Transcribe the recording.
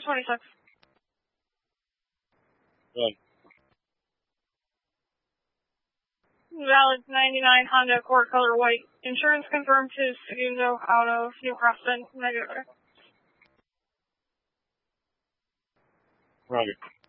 26. Done. Valid 99 Honda Accord color white. Insurance confirmed to Segundo Auto, New Crofton, Niagara. Roger.